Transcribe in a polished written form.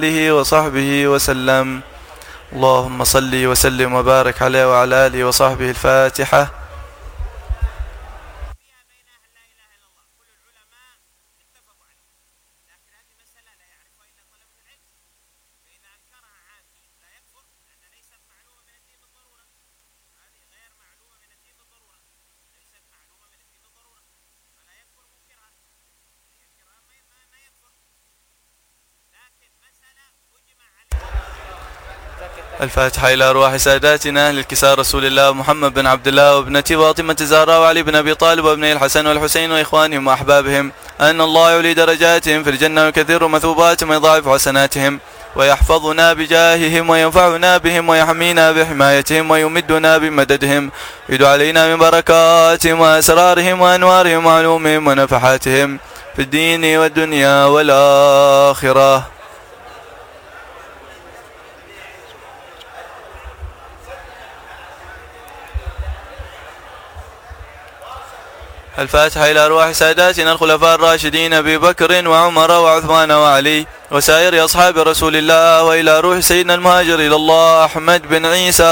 آله وصحبه وسلم. اللهم صل وسلم وبارك عليه وعلى آله وصحبه. الفاتحة. الفاتحة إلى أرواح ساداتنا أهل الكسار رسول الله محمد بن عبد الله وابنته فاطمة الزهراء وعلي بن أبي طالب وابنه الحسن والحسين وإخوانهم وأحبابهم، أن الله يولي درجاتهم في الجنة ويكثر مثوباتهم ويضاعف حسناتهم ويحفظنا بجاههم وينفعنا بهم ويحمينا بحمايتهم ويمدنا بمددهم، يد علينا من بركاتهم وأسرارهم وأنوارهم وعلومهم ونفحاتهم في الدين والدنيا والآخرة. الفاتحة إلى أرواح ساداتنا الخلفاء الراشدين أبي بكر وعمر وعثمان وعلي وسائر أصحاب رسول الله، وإلى روح سيدنا المهاجر إلى الله أحمد بن عيسى